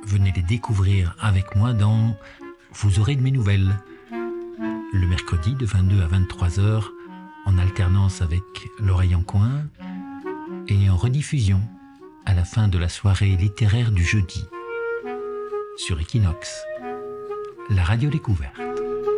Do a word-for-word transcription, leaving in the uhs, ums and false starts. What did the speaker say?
venez les découvrir avec moi dans Vous aurez de mes nouvelles. Le mercredi de vingt-deux à vingt-trois heures, en alternance avec L'Oreille en coin, et en rediffusion à la fin de la soirée littéraire du jeudi, sur Equinox, la radio découverte.